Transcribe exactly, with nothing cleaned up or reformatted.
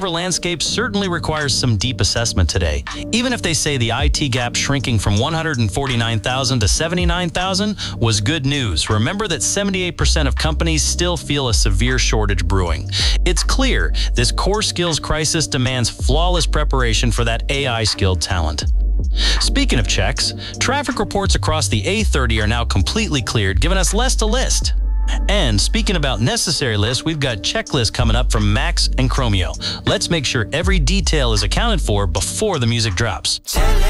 labor landscape certainly requires some deep assessment today. Even if they say the I T gap shrinking from one hundred forty-nine thousand to seventy-nine thousand was good news, remember that seventy-eight percent of companies still feel a severe shortage brewing. It's clear this core skills crisis demands flawless preparation for that A I-skilled talent. Speaking of checks, traffic reports across the A thirty are now completely cleared, giving us less to list. And speaking about necessary lists, we've got checklists coming up from Max and Chromeo. Let's make sure every detail is accounted for before the music drops.